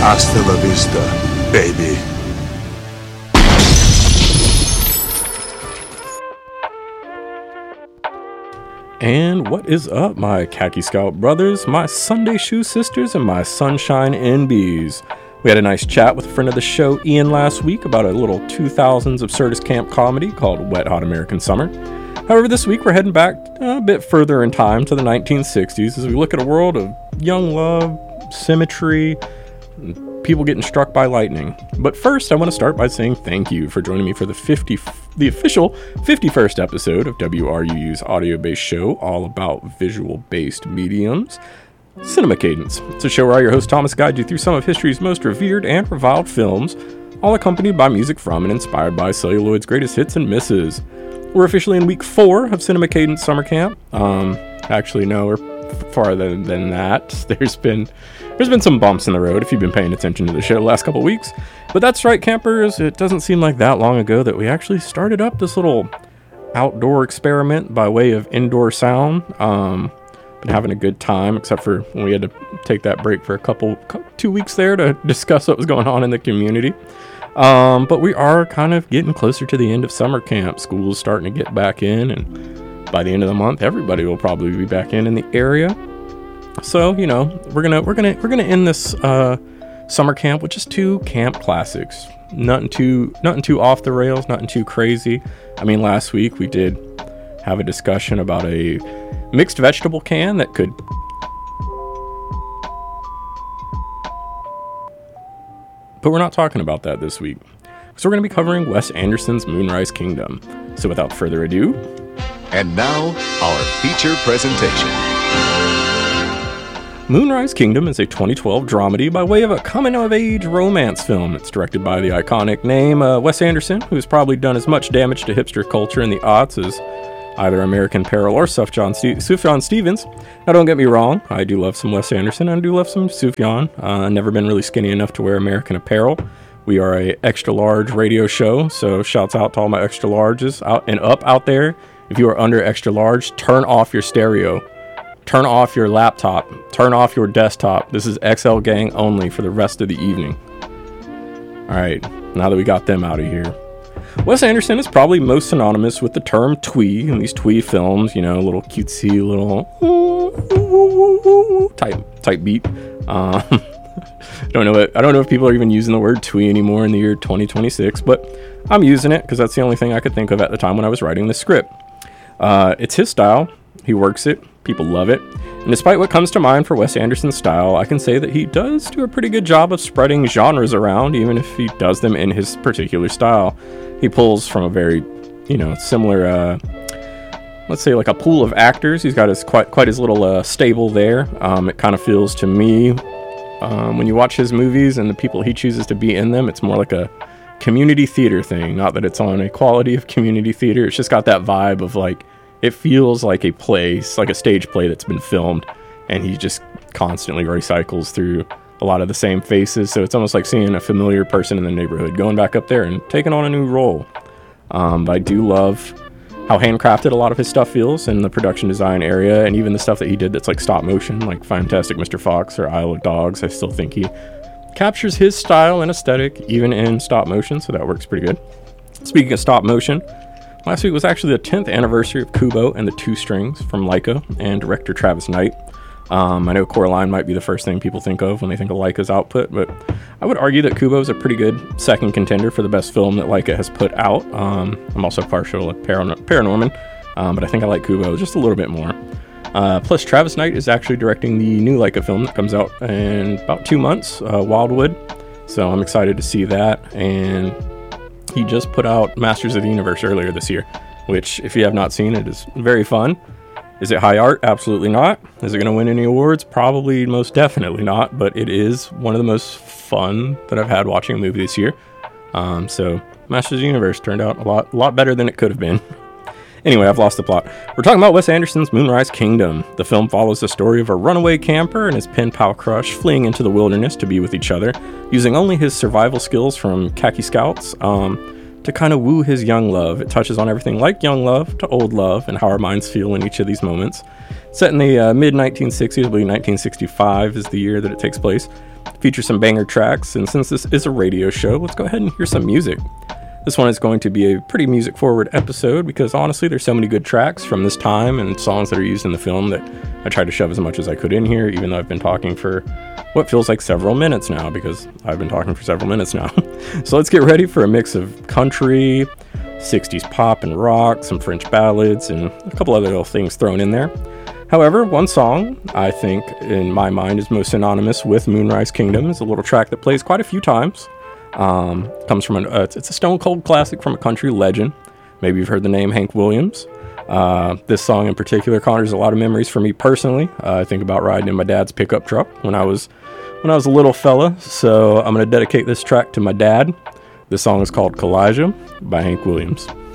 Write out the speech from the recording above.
Hasta la vista, baby. And what is up, my Khaki Scout brothers, my Sunday Shoe sisters, and my Sunshine NBs? We had a nice chat with a friend of the show, Ian, last week about a little 2000s absurdist camp comedy called Wet Hot American Summer. However, this week we're heading back a bit further in time to the 1960s as we look at a world of young love, symmetry, and people getting struck by lightning. But first, I want to start by saying thank you for joining me for the official 51st episode of WRUU's audio-based show all about visual-based mediums, Cinema Cadence. It's a show where I, your host Thomas, guide you through some of history's most revered and reviled films, all accompanied by music from and inspired by Celluloid's greatest hits and misses. We're officially in week 4 of Cinema Cadence Summer Camp. Actually, no, we're farther than that. There's been some bumps in the road if you've been paying attention to the show the last couple weeks. But that's right, campers. It doesn't seem like that long ago that we actually started up this little outdoor experiment by way of indoor sound. Been having a good time, except for when we had to take that break for 2 weeks there to discuss what was going on in the community. But we are kind of getting closer to the end of summer camp. School is starting to get back in, and by the end of the month, everybody will probably be back in the area. So, you know, we're gonna end this summer camp with just 2 camp classics. Nothing too off the rails, nothing too crazy. I mean, last week we did have a discussion about a mixed vegetable can that could... But we're not talking about that this week, because we're going to be covering Wes Anderson's Moonrise Kingdom. So without further ado... And now, our feature presentation. Moonrise Kingdom is a 2012 dramedy by way of a coming-of-age romance film. It's directed by the iconic name Wes Anderson, who's probably done as much damage to hipster culture in the aughts as either American Apparel or Sufjan Stevens. Now, don't get me wrong, I do love some Wes Anderson, and I do love some Sufjan. Never been really skinny enough to wear American Apparel. We are a extra large radio show, so shouts out to all my extra larges out and up out there. If you are under extra large, turn off your stereo. Turn off your laptop. Turn off your desktop. This is XL gang only for the rest of the evening. Alright, now that we got them out of here. Wes Anderson is probably most synonymous with the term twee in these twee films, you know, a little cutesy, little type beat. I don't know if people are even using the word twee anymore in the year 2026, but I'm using it because that's the only thing I could think of at the time when I was writing the script. It's his style. He works it. People love it. And despite what comes to mind for Wes Anderson's style, I can say that he does do a pretty good job of spreading genres around, even if he does them in his particular style. He pulls from a very, similar, let's say like a pool of actors. He's got quite his little stable there. It kind of feels to me, when you watch his movies and the people he chooses to be in them, it's more like a community theater thing. Not that it's on a quality of community theater. It's just got that vibe of like, it feels like a place, like a stage play that's been filmed, and he just constantly recycles through a lot of the same faces. So it's almost like seeing a familiar person in the neighborhood going back up there and taking on a new role. But I do love how handcrafted a lot of his stuff feels in the production design area, and even the stuff that he did that's like stop motion, like Fantastic Mr. Fox or Isle of Dogs. I still think he captures his style and aesthetic even in stop motion, so that works pretty good. Speaking of stop motion, last week was actually the 10th anniversary of Kubo and the Two Strings from Laika and director Travis Knight. I know Coraline might be the first thing people think of when they think of Laika's output, but I would argue that Kubo is a pretty good second contender for the best film that Laika has put out. I'm also partial to Paranorman, but I think I like Kubo just a little bit more. Plus, Travis Knight is actually directing the new Laika film that comes out in about 2 months, Wildwood. So I'm excited to see that. And he just put out Masters of the Universe earlier this year, which, if you have not seen it, is very fun. Is it high art? Absolutely not. Is it going to win any awards? Probably, most definitely not. But it is one of the most fun that I've had watching a movie this year. So Masters of the Universe turned out a lot better than it could have been. Anyway, I've lost the plot. We're talking about Wes Anderson's Moonrise Kingdom. The film follows the story of a runaway camper and his pen pal crush fleeing into the wilderness to be with each other, using only his survival skills from Khaki Scouts. to kind of woo his young love. It touches on everything like young love to old love and how our minds feel in each of these moments. Set in the mid-1960s, I believe 1965 is the year that it takes place. Features some banger tracks, and since this is a radio show, let's go ahead and hear some music. This one is going to be a pretty music-forward episode because honestly, there's so many good tracks from this time and songs that are used in the film that I tried to shove as much as I could in here, even though I've been talking for what feels like several minutes now, because I've been talking for several minutes now. So let's get ready for a mix of country, 60s pop and rock, some French ballads, and a couple other little things thrown in there. However, one song I think in my mind is most synonymous with Moonrise Kingdom is a little track that plays quite a few times. Comes from it's a stone cold classic from a country legend. Maybe you've heard the name Hank Williams. This song in particular conjures a lot of memories for me personally. I think about riding in my dad's pickup truck when I was a little fella. So I'm going to dedicate this track to my dad. This song is called Kalijah by Hank Williams.